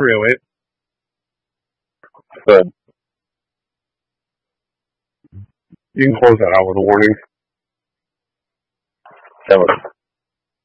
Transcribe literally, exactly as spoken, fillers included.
three oh eight. Good. You can close that out with a warning. That was